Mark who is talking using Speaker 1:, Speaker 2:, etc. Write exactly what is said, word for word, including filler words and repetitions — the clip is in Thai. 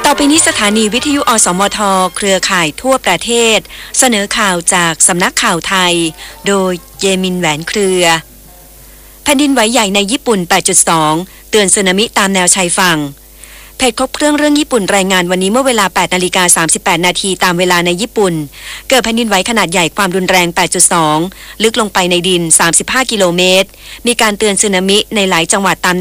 Speaker 1: ต่อไปนี้สถานีวิทยุอสมทเครือข่ายทั่วประเทศเสนอข่าวจากสำนักข่าวไทยโดยเยมินแหวนเครือแผ่นดินไหวใหญ่ในญี่ปุ่น แปดจุดสอง เตือนสึนามิตามแนวชายฝั่งเพจครบเครื่องเรื่องญี่ปุ่นรายงานวันนี้เมื่อเวลา แปดนาฬิกาสามสิบแปดนาทีตามเวลาในญี่ปุ่นเกิดแผ่นดินไหวขนาดใหญ่ความรุนแรง แปดจุดสอง ลึกลงไปในดิน สามสิบห้ากิโลเมตรมีการเตือนสึนามิในหลายจังหวัดตาม